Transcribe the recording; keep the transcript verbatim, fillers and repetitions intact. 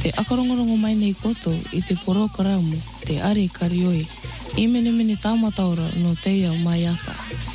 Te akarongorongo mai nei koto i te porokaraumu, te are karioe. I mene mene tāmataora no teia mai ata.